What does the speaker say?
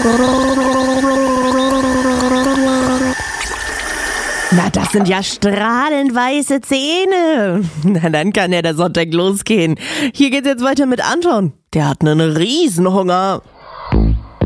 Na, das sind ja strahlend weiße Zähne. Na, dann kann ja der Sonntag losgehen. Hier geht's jetzt weiter mit Anton. Der hat einen Riesenhunger.